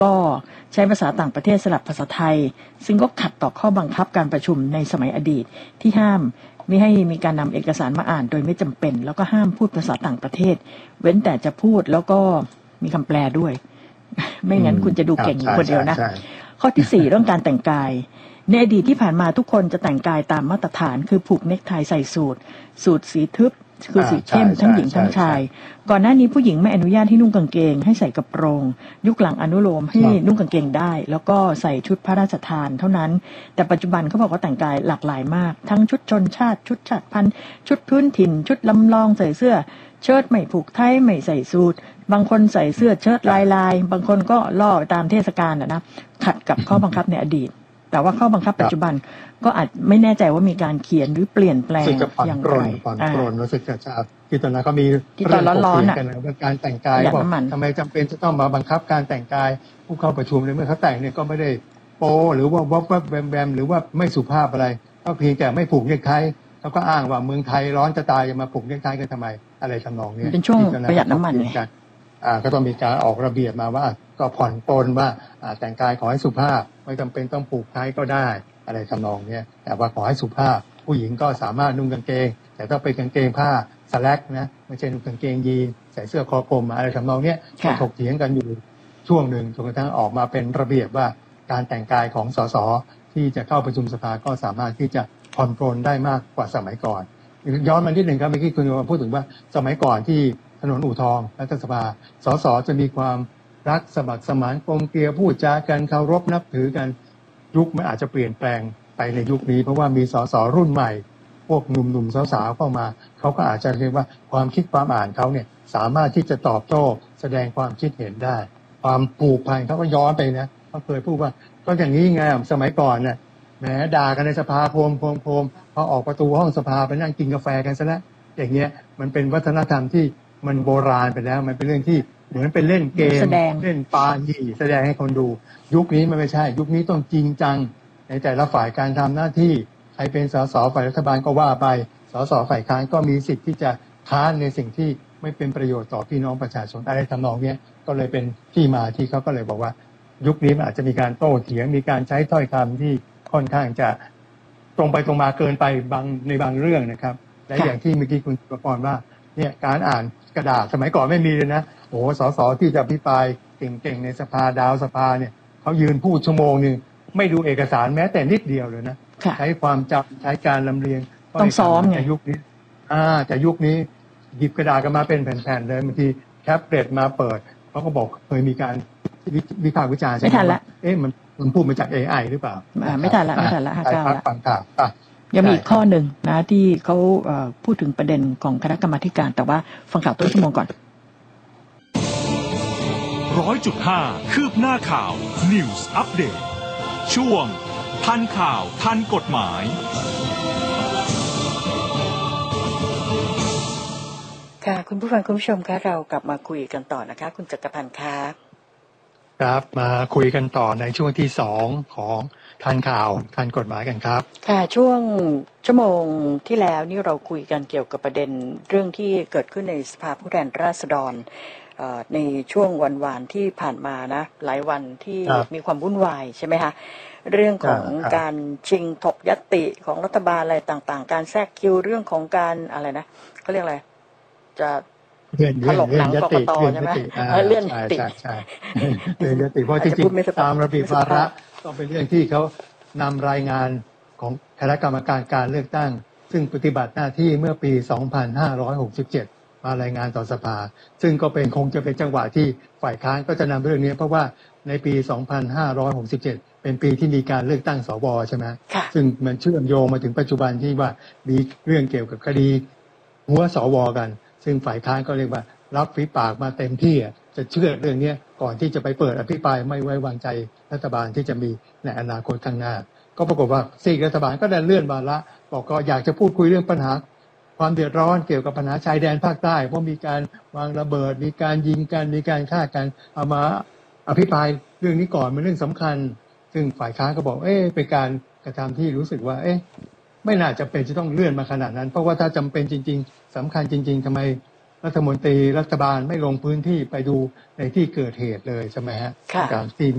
ก็ใช้ภาษาต่างประเทศสลับภาษาไทยซึ่งก็ขัดต่อข้อบังคับการประชุมในสมัยอดีตที่ห้ามไม่ให้มีการนำเอกสารมาอ่านโดยไม่จำเป็นแล้วก็ห้ามพูดภาษาต่างประเทศเว้นแต่จะพูดแล้วก็มีคำแปลด้วยไม่งั้นคุณจะดูเก่งอยู่คนเดียวนะข้อที่4เรื่องการแต่งกายในอดีตที่ผ่านมาทุกคนจะแต่งกายตามมาตรฐานคือผูกเนคไทใส่สูทสีทึบคือสีเข้มทั้งหญิงทั้งชายก่อนหน้านี้ผู้หญิงไม่อนุญาตให้นุ่งกางเกงให้ใส่กระโปรงยุคหลังอนุโลมให้นุ่งกางเกงได้แล้วก็ใส่ชุดพระราชทานเท่านั้นแต่ปัจจุบันเขาบอกว่าแต่งกายหลากหลายมากทั้งชุดชนชาติชุดชาติพันธุ์ชุดพื้นถิ่นชุดลำลองใส่เสื้อเชิ้ตไม่ผูกไทไม่ใส่สูทบางคนใส่เสื้อเชิ้ตลายบางคนก็ล่อตามเทศกาลนะขัดกับข้อบังคับในอดีตแต่ว่าข้อบังคับปัจจุบันก็อาจไม่แน่ใจว่ามีการเขียนหรือเปลี่ยนแปลงอย่างไรผ่อนปรนรู้สึกจะที่ตอนนั้นก็มีที่ตอนร้อนๆกันว่าการแต่งกายบอกทำไมจำเป็นจะต้องมาบังคับการแต่งกายผู้เข้าประชุมในเมื่อเขาแต่งเนี่ยก็ไม่ได้โป๊หรือว่าวับแวมหรือว่าไม่สุภาพอะไรก็เพียงแต่ไม่ผูกเนคไทแล้วก็อ้างว่าเมืองไทยร้อนจะตายจะมาผูกเนคไทกันทำไมอะไรทำนองนี้เป็นช่วงประหยัดน้ำมันไงก็ต้องมีการออกระเบียบมาว่าก็ผ่อนปรนว่าแต่งกายขอให้สุภาพไม่จำเป็นต้องผูกไทก็ได้อะไรทำนองนี้แต่ว่าขอให้สุภาพผู้หญิงก็สามารถนุ่งกางเกงแต่ต้องเป็นกางเกงผ้าสแลกนะไม่ใช่นุ่งกางเกงยีนใส่เสื้อคอกลมอะไรทำนองนี้ถกเถียงกันอยู่ช่วงหนึ่งจนกระทั่งออกมาเป็นระเบียบว่าการแต่งกายของสสที่จะเข้าประชุมสภาก็สามารถที่จะผ่อนปรนได้มากกว่าสมัยก่อนย้อนมานิดหนึ่งครับเมื่อกี้คุณพูดถึงว่าสมัยก่อนที่ถนนอู่ทองรัฐสภาสสจะมีความรักสมัครสมานกลมเกลียวพูดจากันเคารพนับถือกันยุคมันอาจจะเปลี่ยนแปลงไปในยุคนี้เพราะว่ามีสสรุ่นใหม่พวกหนุ่มๆสาวๆเข้ามาเขาก็อาจจะเรียกว่าความคิดความอ่านเขาเนี่ยสามารถที่จะตอบโต้แสดงความคิดเห็นได้ความผูกพันเขาก็ย้อนไปนะเขาเคยพูดว่าก็อย่างนี้ไงสมัยก่อนเนี่ยแหมด่ากันในสภาโพมพอออกประตูห้องสภาไปนั่งกินกาแฟกันซะแล้วอย่างเงี้ยมันเป็นวัฒนธรรมที่มันโบราณไปแล้วมันเป็นเรื่องที่เหมือนเป็นเล่นเกมเล่นปาหี่แสดงให้คนดูยุคนี้มันไม่ใช่ยุคนี้ต้องจริงจังในแต่ละฝ่ายการทำหน้าที่ใครเป็นสสฝ่ายรัฐบาลก็ว่าไปสสฝ่ายค้านก็มีสิทธิ์ที่จะค้านในสิ่งที่ไม่เป็นประโยชน์ต่อพี่น้องประชาชนอะไรทำนองนี้ก็เลยเป็นที่มาที่เขาก็เลยบอกว่ายุคนี้มันอาจจะมีการโต้เถียงมีการใช้ถ้อยคำที่ค่อนข้างจะตรงไปตรงมาเกินไปในบางเรื่องนะครับและอย่างที่เมื่อกี้คุณประกรณ์ว่าเนี่ยการอ่านกระดาษสมัยก่อนไม่มีเลยนะโอ้สสที่จะพิปรายเก่งๆในสภาดาวสภาเนี่ยเขายืนพูดชั่วโมงนึงไม่ดูเอกสารแม้แต่นิดเดียวเลยนะใช้ความจำใช้การลำเลียงต้องซ้อมไงยุคนี้แต่ยุคนี้หยิบกระดาษกันมาเป็นแผ่นๆเลยบางทีแท็บเล็ตมาเปิดเขาก็บอกเคยมีการวิพากษ์วิจารณ์ไม่ทันละมันพูดมาจาก AI หรือเปล่าไม่ทันละ59ละฟังข่าวยังมีอีกข้อหนึ่งนะที่เขาพูดถึงประเด็นของคณะกรรมาธิการแต่ว่าฟังข่าวต้นชั่วโมงก่อน 100.5 คืบหน้าข่าว News Update ช่วงทันข่าวทันกฎหมายค่ะคุณผู้ฟังคุณผู้ชมคะเรากลับมาคุยกันต่อนะคะคุณจักรพันธ์ครับมาคุยกันต่อในช่วงที่2ของทันข่าวทันกฎหมายกันครับค่ะช่วงชั่วโมงที่แล้วนี่เราคุยกันเกี่ยวกับประเด็นเรื่องที่เกิดขึ้นในสภาผู้แทนราษฎรในช่วงวันที่ผ่านมานะหลายวันที่มีความวุ่นวายใช่ไหมคะเรื่องของการชิงถกญัตติของรัฐบาลอะไรต่างๆการแทรกคิวเรื่องของการอะไรนะเขาเรียกอะไรจะถลกหนังกกตใช่ไหมเลื่อนติใช่เลื่อนติเพราะจริงๆตามระเบียบวาระต้องเป็นเรื่องที่เขานำรายงานของคณะกรรมการการเลือกตั้งซึ่งปฏิบัติหน้าที่เมื่อปี 2567 มารายงานต่อสภาซึ่งก็คงจะเป็นจังหวะที่ฝ่ายค้านก็จะนำเรื่องนี้เพราะว่าในปี 2567 เป็นปีที่มีการเลือกตั้งสวใช่ไหมซึ่งมันเชื่อมโยงมาถึงปัจจุบันที่ว่ามีเรื่องเกี่ยวกับคดีหัวสวกันซึ่งฝ่ายค้านก็เรียกว่ารับฝีปากมาเต็มที่จะเชื่อเรื่องนี้ก่อนที่จะไปเปิดอภิปรายไม่ไว้วางใจรัฐบาลที่จะมีในอนาคตข้างหน้าก็ปรากฏว่าซีกรัฐบาลก็ได้เลื่อนวาระบอกก็อยากจะพูดคุยเรื่องปัญหาความเดือดร้อนเกี่ยวกับปัญหาชายแดนภาคใต้เพราะมีการวางระเบิดมีการยิงกันมีการฆ่ากันเอามาอภิปรายเรื่องนี้ก่อนเป็นเรื่องสำคัญซึ่งฝ่ายค้านก็บอกเป็นการกระทำที่รู้สึกว่าไม่น่าจะเป็นจะต้องเลื่อนมาขนาดนั้นเพราะว่าถ้าจำเป็นจริงๆสำคัญจริงๆทำไมรัฐมนตรีรัฐบาลไม่ลงพื้นที่ไปดูในที่เกิดเหตุเลยใช่ไหมฮะการที่